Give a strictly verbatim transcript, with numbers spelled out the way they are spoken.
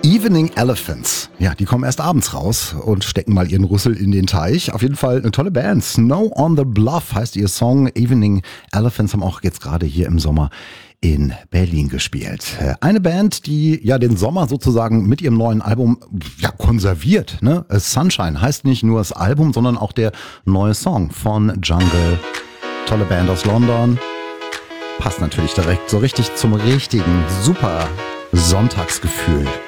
Evening Elephants. Ja, die kommen erst abends raus und stecken mal ihren Rüssel in den Teich. Auf jeden Fall eine tolle Band. Snow on the Bluff heißt ihr Song. Evening Elephants haben auch jetzt gerade hier im Sommer in Berlin gespielt. Eine Band, die ja den Sommer sozusagen mit ihrem neuen Album ja konserviert. Ne? Sunshine heißt nicht nur das Album, sondern auch der neue Song von Jungle. Tolle Band aus London. Passt natürlich direkt so richtig zum richtigen, super Sonntagsgefühl.